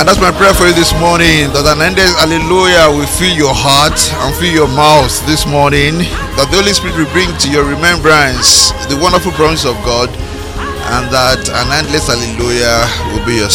That's my prayer for you this morning. That an endless hallelujah will fill your heart and fill your mouth this morning. That the Holy Spirit will bring to your remembrance the wonderful promise of God, and that an endless hallelujah will be your